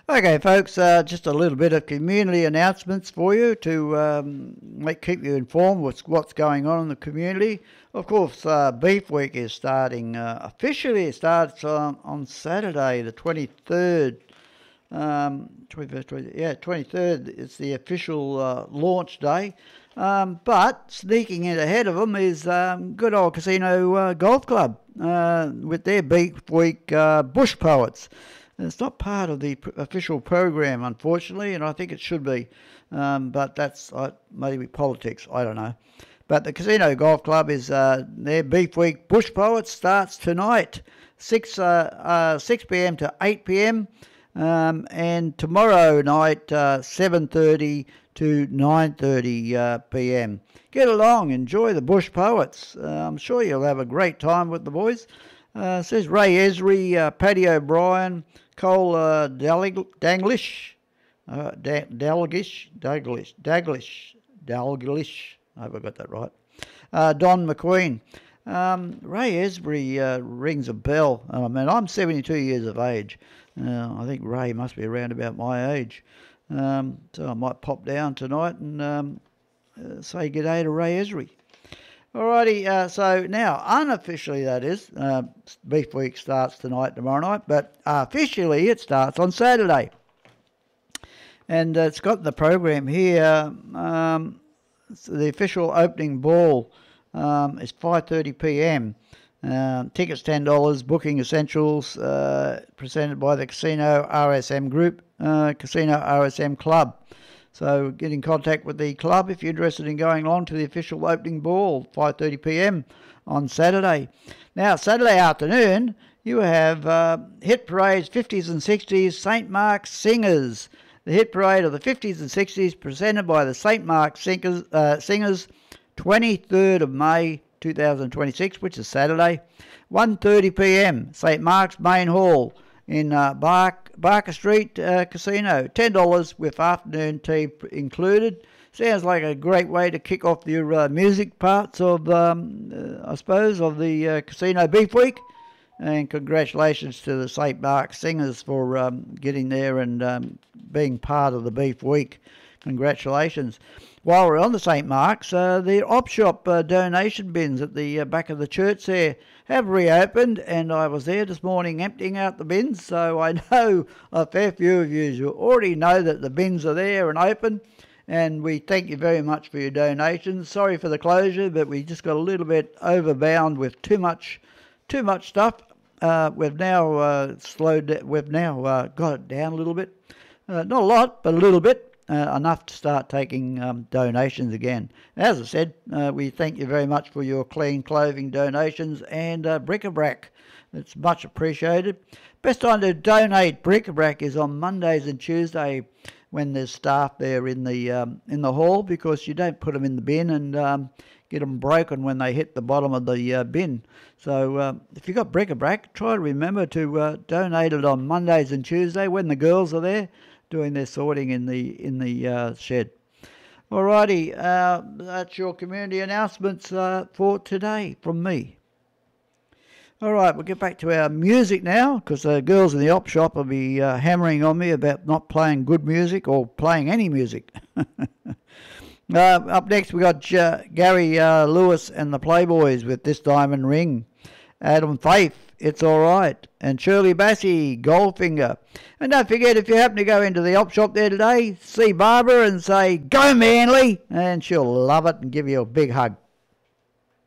Okay, folks, just a little bit of community announcements for you to keep you informed with what's going on in the community. Of course, Beef Week is starting officially. It starts on Saturday, the 23rd. 21st, 23rd is the official launch day. But sneaking in ahead of them is good old Casino Golf Club with their Beef Week Bush Poets. It's not part of the official program, unfortunately, and I think it should be. But that's maybe politics, I don't know. But the Casino Golf Club is their Beef Week Bush Poets starts tonight, 6 p.m. to 8 p.m. And tomorrow night, 7:30 to 9:30 p.m. Get along, enjoy the Bush Poets. I'm sure you'll have a great time with the boys. Says Ray Esri, Paddy O'Brien, Cole Dalglish, I hope I got that right. Don McQueen. Ray Esri rings a bell. I mean, I'm 72 years of age. I think Ray must be around about my age. So I might pop down tonight and say good day to Ray Esri. Alrighty, so now, unofficially that is, Beef Week starts tonight, tomorrow night, but officially it starts on Saturday. And it's got the program here, the official opening ball is 5:30 p.m. Tickets $10, booking essentials, presented by the Casino RSM Group, Casino RSM Club. So get in contact with the club if you're interested in going along to the official opening ball, 5:30 p.m. on Saturday. Now, Saturday afternoon, you have Hit Parade's 50s and 60s St. Mark's Singers. The Hit Parade of the 50s and 60s presented by the St. Mark's Singers, 23rd of May 2026, which is Saturday, 1:30 p.m. St. Mark's Main Hall in Barker Street Casino, $10 with afternoon tea included. Sounds like a great way to kick off your music parts of, I suppose, of the Casino Beef Week. And congratulations to the St. Mark's Singers for getting there and being part of the Beef Week. Congratulations. While we're on the St. Mark's, the op shop donation bins at the back of the church there have reopened, and I was there this morning emptying out the bins, so I know a fair few of you already know that the bins are there and open, and we thank you very much for your donations. Sorry for the closure, but we just got a little bit overbound with too much stuff. We've now we've now got it down a little bit. Not a lot, but a little bit. Enough to start taking donations again. As I said, we thank you very much for your clean clothing donations and bric-a-brac. It's much appreciated. Best time to donate bric-a-brac is on Mondays and Tuesday when there's staff there in the hall, because you don't put them in the bin and get them broken when they hit the bottom of the bin. So if you've got bric-a-brac, try to remember to donate it on Mondays and Tuesday when the girls are there doing their sorting in the shed. Alrighty, that's your community announcements for today from me. Alright, we'll get back to our music now, because the girls in the op shop will be hammering on me about not playing good music or playing any music. Up next we got Gary Lewis and the Playboys with This Diamond Ring. Adam Faith, It's Alright, and Shirley Bassey, Goldfinger. And don't forget, if you happen to go into the op shop there today, see Barbara and say, "Go Manly," and she'll love it and give you a big hug.